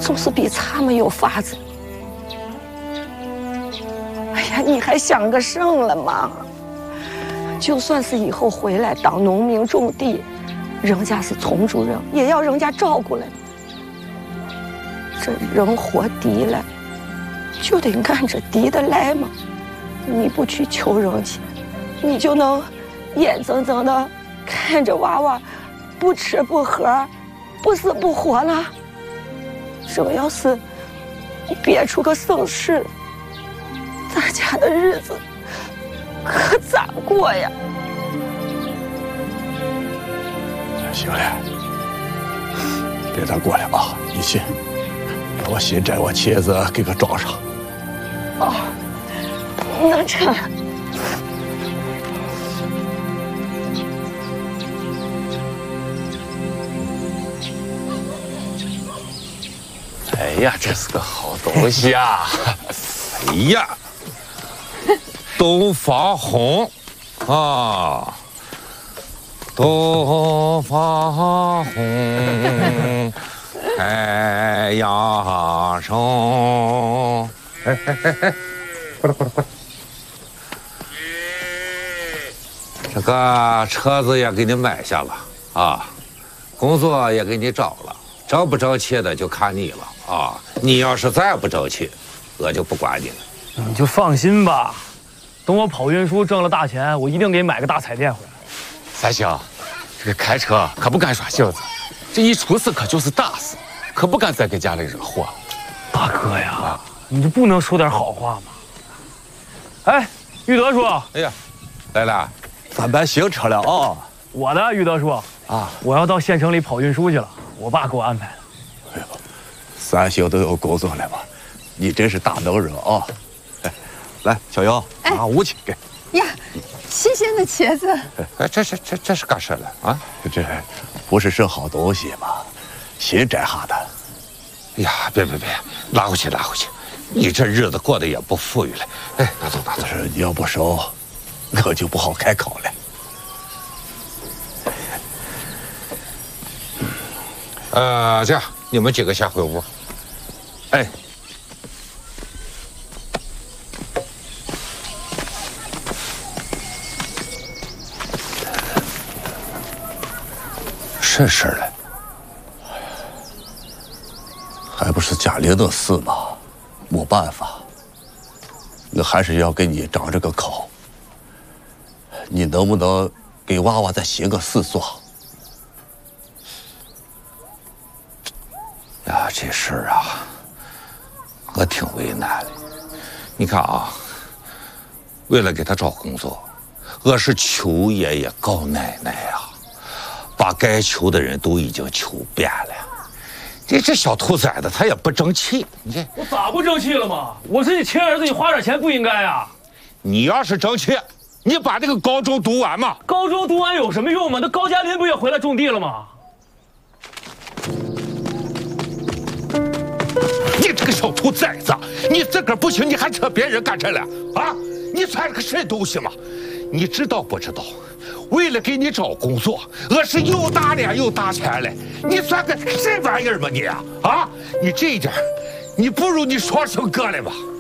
总是比咱们有法子。哎呀，你还想个甚了嘛？就算是以后回来当农民种地，人家是村主任，也要人家照顾嘞。这人活地了，就得按着地的来嘛。你不去求人家，你就能眼睁睁的看着娃娃不吃不喝，不死不活了。这要是憋出个生事，咱家的日子可咋过呀？ 行了，别难过了啊！你去把我新摘我茄子给个装上。 哦，能成。 哎呀，这是个好东西啊！哎呀，东方红啊，东方红，太阳升。哎，过来过来过来！这个车子也给你买下了啊，工作也给你找了。争不争气的就看你了啊！你要是再不争气，我就不管你了。 你就放心吧，等我跑运输挣了大钱，我一定给你买个大彩电回来。 三星，这个开车可不敢耍性子，这一出事可就是大事，可不敢再给家里惹祸。 大哥呀，你就不能说点好话吗？哎，玉德叔， 哎呀，来了， 咱办行车了啊！ 我的玉德叔啊，我要到县城里跑运输去了。我爸给我安排的。 哎呦，三星都有工作了嘛，你真是大能人啊！哎，来，小杨，拿武器给。 呀，新鲜的茄子。 哎，这是干啥了啊？ 这不是剩好东西吗？新摘下的。 哎呀，别，拿回去拿回去，你这日子过得也不富裕了。哎，拿走拿走。 你要不收，我就不好开口了。 这样，你们几个先回屋。 哎， 什事了？还不是家里的事吗？没办法，我还是要给你张这个口。你能不能给娃娃再寻个事做？ 呀，这事儿啊，我挺为难的。你看啊，为了给他找工作，我是求爷爷告奶奶啊，把该求的人都已经求遍了。这小兔崽子他也不争气，你这我咋不争气了嘛？我是你亲儿子，你花点钱不应该啊？ 你要是争气，你把这个高中读完嘛。 高中读完有什么用嘛？那高加林不也回来种地了吗？ 你这个小兔崽子，你自个儿不行，你还扯别人干这了啊？你算个什么东西嘛？你知道不知道？为了给你找工作，我是又打脸又打钱了。你算个什么玩意儿嘛你啊？你这一点，你不如你双生哥来吧。